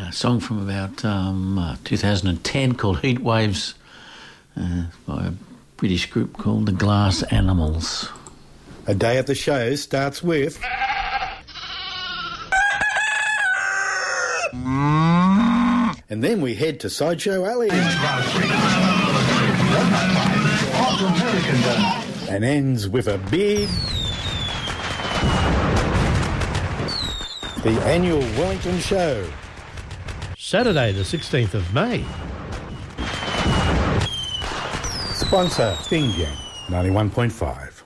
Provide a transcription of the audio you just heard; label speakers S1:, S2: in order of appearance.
S1: song from about 2010 called Heat Waves by a British group called The Glass Animals.
S2: A day at the show starts with... and then we head to Sideshow Alley. And ends with a big... the annual Wellington Show.
S3: Saturday the 16th of May.
S2: Sponsor, Sting Gang, 91.5.